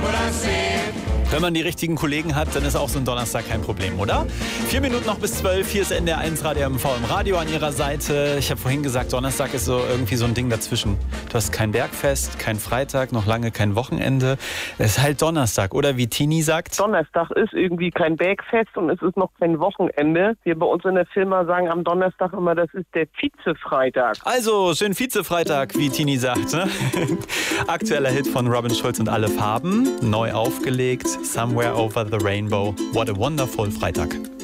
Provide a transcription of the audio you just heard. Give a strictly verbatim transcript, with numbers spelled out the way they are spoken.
Wenn man die richtigen Kollegen hat, dann ist auch so ein Donnerstag kein Problem, oder? Vier Minuten noch bis zwölf. Hier ist N D R eins Radio M V im Radio an Ihrer Seite. Ich habe vorhin gesagt, Donnerstag ist so irgendwie so ein Ding dazwischen. Du hast kein Bergfest, kein Freitag, noch lange kein Wochenende. Es ist halt Donnerstag, oder wie Tini sagt? Donnerstag ist irgendwie kein Bergfest und es ist noch kein Wochenende. Wir bei uns in der Firma sagen am Donnerstag immer, das ist der Vize-Freitag. Also, schön Vize-Freitag, wie Tini sagt. Ne? Aktueller Hit von Robin Schulz und Alle Farben. Neu aufgelegt. Somewhere Over the Rainbow. What a wonderful Freitag.